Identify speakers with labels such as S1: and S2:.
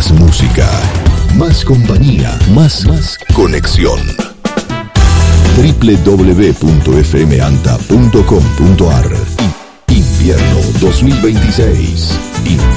S1: Más música, más compañía, más conexión. www.fmanta.com.ar. Invierno 2026.